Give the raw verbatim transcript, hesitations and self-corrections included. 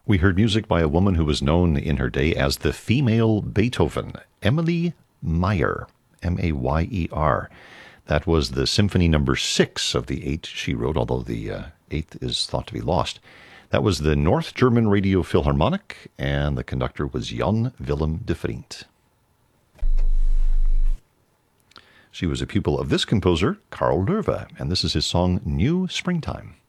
We heard music by a woman who was known in her day as the female Beethoven, Emilie Mayer, M A Y E R. That was the Symphony Number Six of the eight she wrote, although the uh, eighth is thought to be lost. That was the North German Radio Philharmonic, and the conductor was Jan Willem de Vriend. She was a pupil of this composer, Carl Loewe, and this is his song New Springtime.